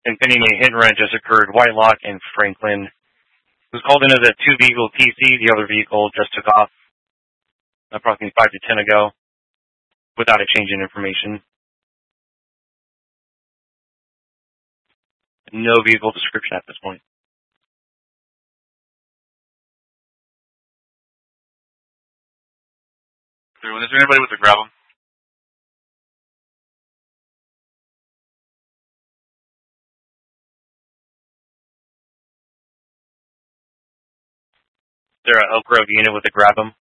impending a hit and run just occurred. Whitelock and Franklin was called into the two-vehicle TC. The other vehicle just took off approximately 5 to 10 ago without a change in information. No vehicle description at this point. Is there anybody with a grab 'em? Is there an Elk Grove unit with a grab 'em?